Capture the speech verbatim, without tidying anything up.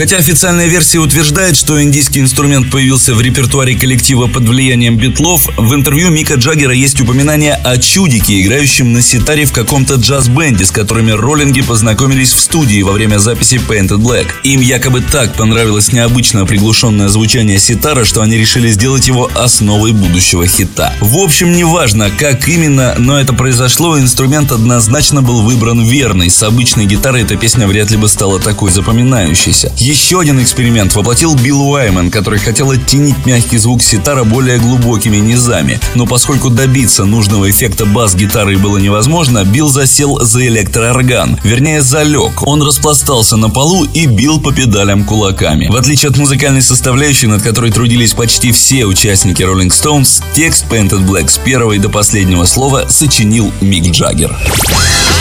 Хотя официальная версия утверждает, что индийский инструмент появился в репертуаре коллектива под влиянием Битлов, в интервью Мика Джаггера есть упоминание о чудике, играющем на ситаре в каком-то джаз-бенде, с которыми роллинги познакомились в студии во время записи Painted Black. Им якобы так понравилось необычное приглушенное звучание ситара, что они решили сделать его основой будущего хита. В общем, неважно, как именно, но это произошло, инструмент однозначно был выбран верный. С обычной гитарой эта песня вряд ли бы стала такой запоминающейся. Еще один эксперимент воплотил Билл Уайман, который хотел оттенить мягкий звук ситара более глубокими низами. Но поскольку добиться нужного эффекта бас-гитары было невозможно, Билл засел за электроорган. Вернее, залег. Он распластался на полу и бил по педалям кулаками. В отличие от музыкальной составляющей, над которой трудились почти все участники Rolling Stones, текст Painted Black с первого и до последнего слова сочинил Мик Джаггер.